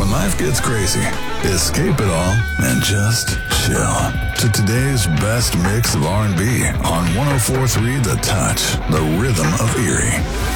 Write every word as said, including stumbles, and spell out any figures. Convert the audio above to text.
When life gets crazy, escape it all and just chill to today's best mix of R and B on one oh four point three The Touch, the rhythm of Erie.